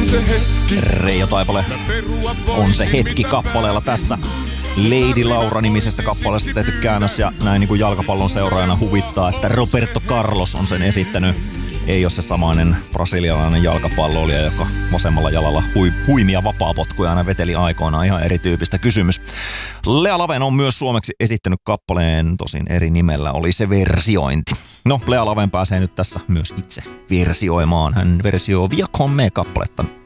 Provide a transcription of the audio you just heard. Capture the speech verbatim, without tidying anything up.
Reijo Taipale on se hetki kappaleella tässä. Lady Laura-nimisestä kappaleesta tehty käännös ja näin niin kuin jalkapallon seuraajana huvittaa, että Roberto Carlos on sen esittänyt. Ei ole se samainen brasilialainen jalkapalloilija, joka vasemmalla jalalla hui, huimia vapaapotkuja aina veteli aikoinaan. Ihan erityyppistä kysymys. Lea Laven on myös suomeksi esittänyt kappaleen, tosin eri nimellä oli se versiointi. No, Lea Laven pääsee nyt tässä myös itse versioimaan. Hän versioi Via con me -kappaletta